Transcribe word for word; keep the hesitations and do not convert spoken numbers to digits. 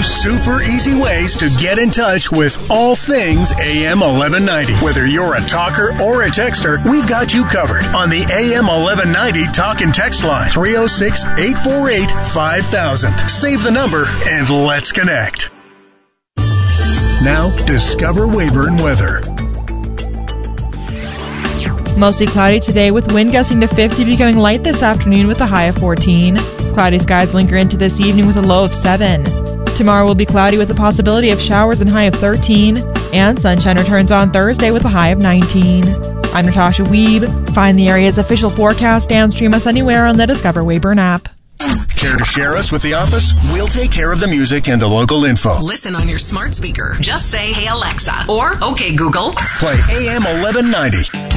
super easy ways to get in touch with all things A M eleven ninety. Whether you're a talker or a texter, we've got you covered on the A M eleven ninety talk and text line, three oh six, eight four eight, five thousand. Save the number and let's connect. Now, Discover Weyburn weather. Mostly cloudy today with wind gusting to fifty, becoming light this afternoon with a high of fourteen. Cloudy skies linger into this evening with a low of seven. Tomorrow will be cloudy with the possibility of showers and high of thirteen. And sunshine returns on Thursday with a high of nineteen. I'm Natasha Weeb. Find the area's official forecast and stream us anywhere on the Discover Weyburn app. Care to share us with the office? We'll take care of the music and the local info. Listen on your smart speaker. Just say, "Hey Alexa," or "Okay Google." Play A M eleven ninety.